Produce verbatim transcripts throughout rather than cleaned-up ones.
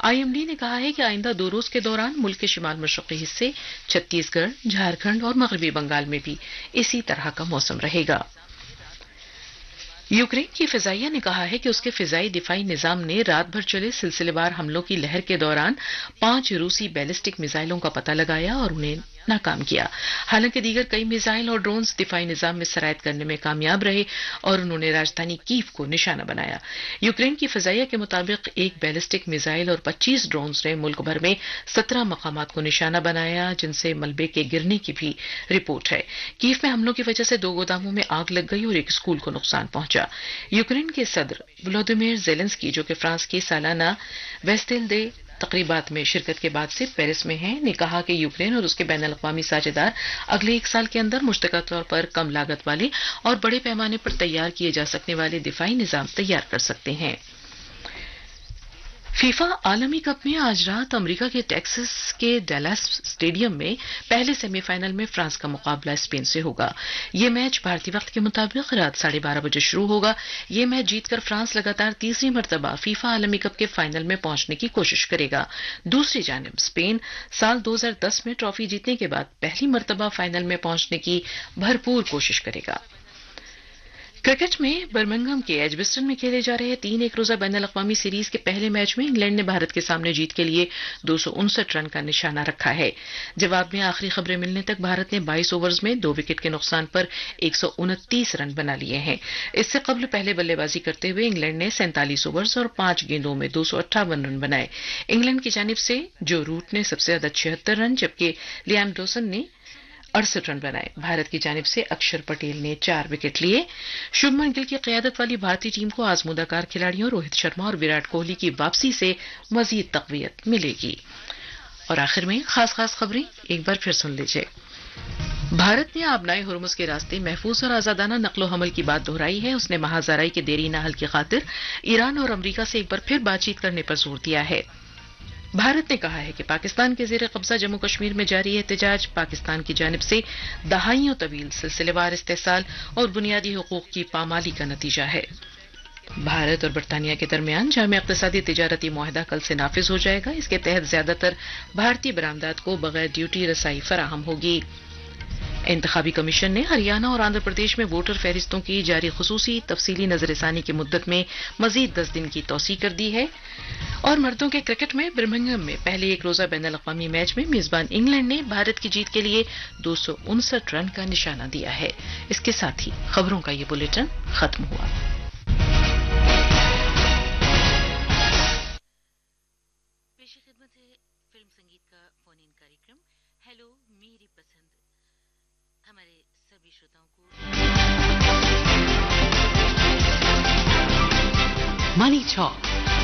I am D نے کہا ہے کہ آئندہ دو روز کے دوران ملک کے شمال مشرقی حصے، چھتیس گڑھ، جھارکھنڈ اور مغربی بنگال میں بھی اسی طرح کا موسم رہے گا۔ یوکرین کی فضائیہ نے کہا ہے کہ اس کے فضائی دفاعی نظام نے رات بھر چلے سلسلے وار حملوں کی لہر کے دوران پانچ روسی بیلسٹک میزائلوں کا پتہ لگایا اور انہیں ناکام کیا۔ حالانکہ دیگر کئی میزائل اور ڈرونز دفاعی نظام میں سرایت کرنے میں کامیاب رہے اور انہوں نے راجدھانی کیف کو نشانہ بنایا۔ یوکرین کی فضائیہ کے مطابق ایک بیلسٹک میزائل اور پچیس ڈرونز نے ملک بھر میں سترہ مقامات کو نشانہ بنایا، جن سے ملبے کے گرنے کی بھی رپورٹ ہے۔ کیف میں حملوں کی وجہ سے دو گوداموں میں آگ لگ گئی اور ایک اسکول کو نقصان پہنچا۔ یوکرین کے صدر ولودیمیر زیلنسکی، جو کہ فرانس کی سالانہ ویسٹیل دے تقریبات میں شرکت کے بعد سے پیرس میں ہیں، نے کہا کہ یوکرین اور اس کے بین الاقوامی ساجھیدار اگلے ایک سال کے اندر مشترکہ طور پر کم لاگت والے اور بڑے پیمانے پر تیار کیے جا سکنے والے دفاعی نظام تیار کر سکتے ہیں۔ فیفا عالمی کپ میں آج رات امریکہ کے ٹیکساس کے ڈیلاس اسٹیڈیم میں پہلے سیمی فائنل میں فرانس کا مقابلہ اسپین سے ہوگا۔ یہ میچ بھارتی وقت کے مطابق رات ساڑھے بارہ بجے شروع ہوگا۔ یہ میچ جیت کر فرانس لگاتار تیسری مرتبہ فیفا عالمی کپ کے فائنل میں پہنچنے کی کوشش کرے گا۔ دوسری جانب اسپین سال دو ہزار دس میں ٹرافی جیتنے کے بعد پہلی مرتبہ فائنل میں پہنچنے کی بھرپور کوشش کرے گا۔ کرکٹ میں برمنگھم کے ایجبسٹن میں کھیلے جا رہے تین ایک روزہ بین الاقوامی سیریز کے پہلے میچ میں انگلینڈ نے بھارت کے سامنے جیت کے لیے دو سو انسٹھ رن کا نشانہ رکھا ہے۔ جواب میں آخری خبریں ملنے تک بھارت نے بائیس اوورز میں دو وکٹ کے نقصان پر ایک سو انتیس رن بنا لیے ہیں۔ اس سے قبل پہلے بلے بازی کرتے ہوئے انگلینڈ نے سینتالیس اوورز اور پانچ گیندوں میں دو سو اٹھاون رن بنائے۔ انگلینڈ کی جانب سے جو روٹ نے سب سے زیادہ چھہتر رن جبکہ لیام ڈوسن نے اڑسٹھ رن بنائے۔ بھارت کی جانب سے اکشر پٹیل نے چار وکٹ لیے۔ شبھمن گل کی قیادت والی بھارتی ٹیم کو آزمودہ کار کھلاڑیوں روہت شرما اور وراٹ کوہلی کی واپسی سے مزید تقویت ملے گی۔ اور آخر میں خاص خاص خبریں ایک بار پھر سن لیجیے۔ بھارت نے آبنائے ہرمز کے راستے محفوظ اور آزادانہ نقل و حمل کی بات دہرائی ہے۔ اس نے مہاجرائی کے دیرینہ حل کی خاطر ایران اور امریکہ سے ایک بار پھر بات چیت کرنے پر زور دیا ہے۔ بھارت نے کہا ہے کہ پاکستان کے زیر قبضہ جموں کشمیر میں جاری احتجاج پاکستان کی جانب سے دہائیوں طویل سلسلے وار استحصال اور بنیادی حقوق کی پامالی کا نتیجہ ہے۔ بھارت اور برطانیہ کے درمیان جامع اقتصادی تجارتی معاہدہ کل سے نافذ ہو جائے گا۔ اس کے تحت زیادہ تر بھارتی برآمدات کو بغیر ڈیوٹی رسائی فراہم ہوگی۔ انتخابی کمیشن نے ہریانہ اور آندھرا پردیش میں ووٹر فہرستوں کی جاری خصوصی تفصیلی نظر ثانی کی مدت میں مزید دس دن کی توسیع کر دی ہے۔ اور مردوں کے کرکٹ میں برمنگھم میں پہلے ایک روزہ بین الاقوامی میچ میں میزبان انگلینڈ نے بھارت کی جیت کے لیے دو سو انسٹھ رن کا نشانہ دیا ہے۔ اس کے ساتھ ہی خبروں کا یہ بلیٹن ختم ہوا۔ پیش خدمت ہے فلم سنگیت کا فون ان کارکرم ہیلو میری پسند۔ ہمارے سبھی شروتاؤں کو Money Talk.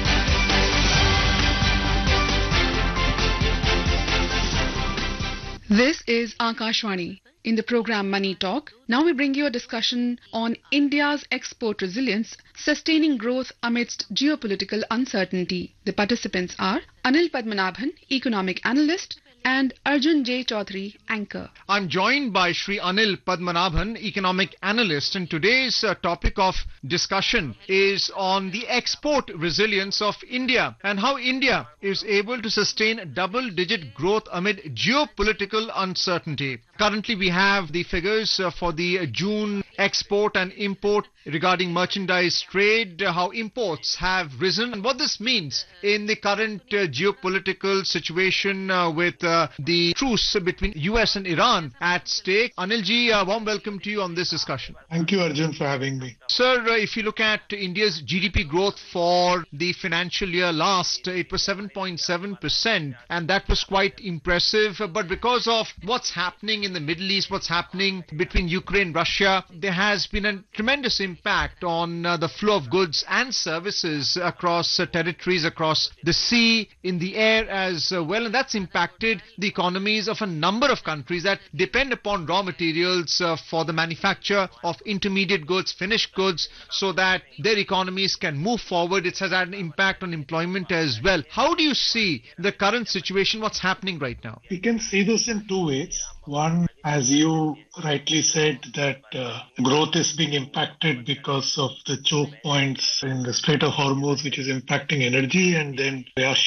This is Akashvani. In the program Money Talk, now we bring you a discussion on India's export resilience, sustaining growth amidst geopolitical uncertainty. The participants are Anil Padmanabhan, economic analyst, and Arjun J. Chaudhary, anchor. I'm joined by Shri Anil Padmanabhan, economic analyst, and today's uh, topic of discussion is on the export resilience of India and how India is able to sustain double-digit growth amid geopolitical uncertainty. Currently, we have the figures uh, for the uh, June export and import regarding merchandise trade, uh, how imports have risen, and what this means in the current uh, geopolitical situation uh, with uh, the truce between U S and Iran at stake. Anilji, uh, warm welcome to you on this discussion. Thank you, Arjun, for having me. Sir, uh, if you look at India's G D P growth for the financial year last, uh, it was seven point seven percent, and that was quite impressive. Uh, but because of what's happening in the Middle East, what's happening between Ukraine and Russia, there has been a tremendous impact on uh, the flow of goods and services across uh, territories, across the sea, in the air as uh, well, and that's impacted the economies of a number of countries that depend upon raw materials uh, for the manufacture of intermediate goods, finished goods, so that their economies can move forward. It has had an impact on employment as well. How do you see the current situation, what's happening right now? We can see this in two ways. One, as you rightly said, that uh, growth is being impacted because of the choke points in the Strait of Hormuz, which is impacting energy, and then there are